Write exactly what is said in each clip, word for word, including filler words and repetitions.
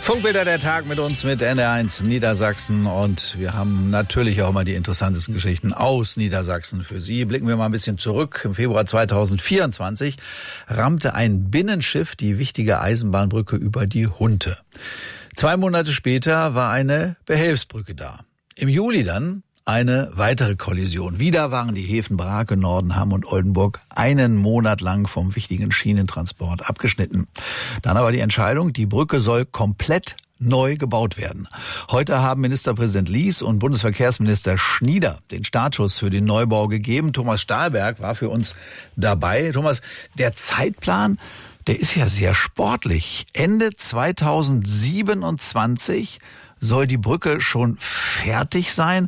Funkbilder der Tag mit uns, mit N D R eins Niedersachsen. Und wir haben natürlich auch mal die interessantesten Geschichten aus Niedersachsen für Sie. Blicken wir mal ein bisschen zurück. Im Februar zweitausendvierundzwanzig rammte ein Binnenschiff die wichtige Eisenbahnbrücke über die Hunte. Zwei Monate später war eine Behelfsbrücke da. Im Juli dann eine weitere Kollision. Wieder waren die Häfen Brake, Nordenham und Oldenburg einen Monat lang vom wichtigen Schienentransport abgeschnitten. Dann aber die Entscheidung, die Brücke soll komplett neu gebaut werden. Heute haben Ministerpräsident Lies und Bundesverkehrsminister Schnieder den Startschuss für den Neubau gegeben. Thomas Stahlberg war für uns dabei. Thomas, der Zeitplan, der ist ja sehr sportlich. Ende zweitausendsiebenundzwanzig soll die Brücke schon fertig sein.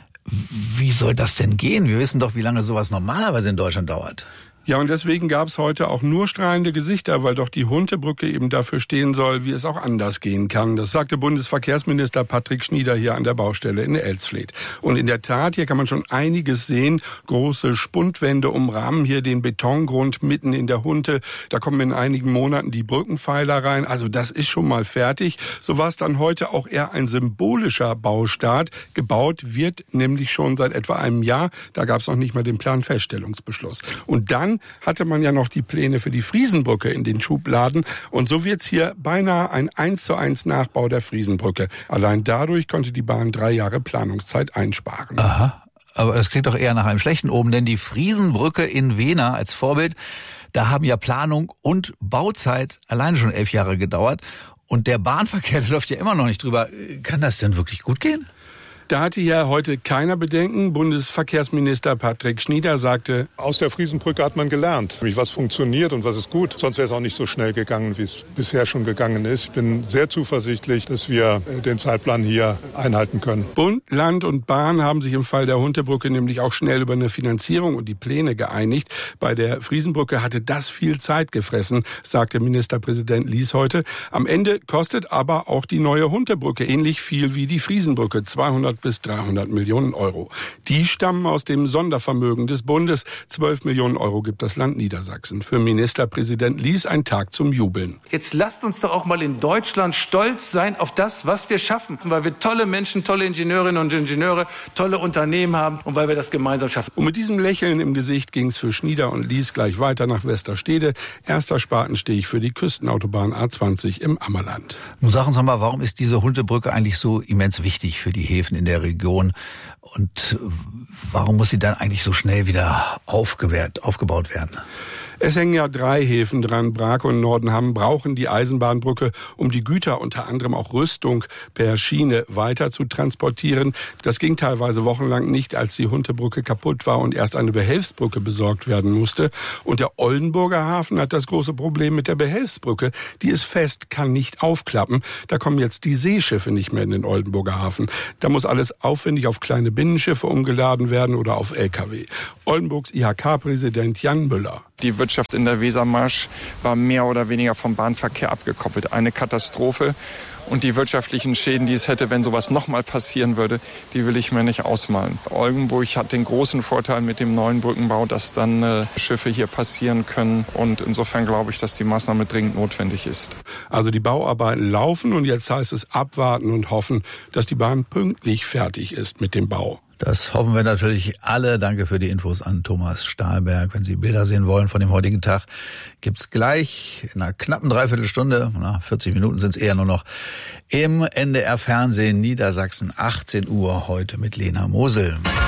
Wie soll das denn gehen? Wir wissen doch, wie lange sowas normalerweise in Deutschland dauert. Ja, und deswegen gab es heute auch nur strahlende Gesichter, weil doch die Huntebrücke eben dafür stehen soll, wie es auch anders gehen kann. Das sagte Bundesverkehrsminister Patrick Schnieder hier an der Baustelle in Elsfleth. Und in der Tat, hier kann man schon einiges sehen. Große Spundwände umrahmen hier den Betongrund mitten in der Hunte. Da kommen in einigen Monaten die Brückenpfeiler rein. Also das ist schon mal fertig. So war es dann heute auch eher ein symbolischer Baustart. Gebaut wird nämlich schon seit etwa einem Jahr. Da gab es noch nicht mal den Planfeststellungsbeschluss. Und dann hatte man ja noch die Pläne für die Friesenbrücke in den Schubladen. Und so wird's hier beinahe ein eins zu eins Nachbau der Friesenbrücke. Allein dadurch konnte die Bahn drei Jahre Planungszeit einsparen. Aha, aber das klingt doch eher nach einem schlechten Omen, denn die Friesenbrücke in Wehna als Vorbild, da haben ja Planung und Bauzeit alleine schon elf Jahre gedauert. Und der Bahnverkehr, der läuft ja immer noch nicht drüber. Kann das denn wirklich gut gehen? Da hatte ja heute keiner Bedenken. Bundesverkehrsminister Patrick Schnieder sagte: Aus der Friesenbrücke hat man gelernt, was funktioniert und was ist gut. Sonst wäre es auch nicht so schnell gegangen, wie es bisher schon gegangen ist. Ich bin sehr zuversichtlich, dass wir den Zeitplan hier einhalten können. Bund, Land und Bahn haben sich im Fall der Huntebrücke nämlich auch schnell über eine Finanzierung und die Pläne geeinigt. Bei der Friesenbrücke hatte das viel Zeit gefressen, sagte Ministerpräsident Lies heute. Am Ende kostet aber auch die neue Huntebrücke ähnlich viel wie die Friesenbrücke, zweihundert bis dreihundert Millionen Euro. Die stammen aus dem Sondervermögen des Bundes. zwölf Millionen Euro gibt das Land Niedersachsen. Für Ministerpräsident Lies ein Tag zum Jubeln. Jetzt lasst uns doch auch mal in Deutschland stolz sein auf das, was wir schaffen. Weil wir tolle Menschen, tolle Ingenieurinnen und Ingenieure, tolle Unternehmen haben und weil wir das gemeinsam schaffen. Und mit diesem Lächeln im Gesicht ging es für Schnieder und Lies gleich weiter nach Westerstede. Erster Spatenstich für die Küstenautobahn A zwanzig im Ammerland. Nun sagen Sie mal, warum ist diese Huntebrücke eigentlich so immens wichtig für die Häfen in der Region? Und warum muss sie dann eigentlich so schnell wieder aufgewehrt, aufgebaut werden? Es hängen ja drei Häfen dran. Brake und Nordenham brauchen die Eisenbahnbrücke, um die Güter, unter anderem auch Rüstung, per Schiene weiter zu transportieren. Das ging teilweise wochenlang nicht, als die Huntebrücke kaputt war und erst eine Behelfsbrücke besorgt werden musste. Und der Oldenburger Hafen hat das große Problem mit der Behelfsbrücke. Die ist fest, kann nicht aufklappen. Da kommen jetzt die Seeschiffe nicht mehr in den Oldenburger Hafen. Da muss alles aufwendig auf kleine Binnenschiffe umgeladen werden oder auf L K W. Oldenburgs I H K-Präsident Jan Müller. Die Wirtschaft in der Wesermarsch war mehr oder weniger vom Bahnverkehr abgekoppelt. Eine Katastrophe. Und die wirtschaftlichen Schäden, die es hätte, wenn sowas nochmal passieren würde, die will ich mir nicht ausmalen. Oldenburg hat den großen Vorteil mit dem neuen Brückenbau, dass dann äh, Schiffe hier passieren können. Und insofern glaube ich, dass die Maßnahme dringend notwendig ist. Also die Bauarbeiten laufen und jetzt heißt es abwarten und hoffen, dass die Bahn pünktlich fertig ist mit dem Bau. Das hoffen wir natürlich alle. Danke für die Infos an Thomas Stahlberg. Wenn Sie Bilder sehen wollen von dem heutigen Tag, gibt's gleich in einer knappen Dreiviertelstunde, na, vierzig Minuten sind es eher nur noch, im N D R Fernsehen Niedersachsen, achtzehn Uhr, heute mit Lena Mosel.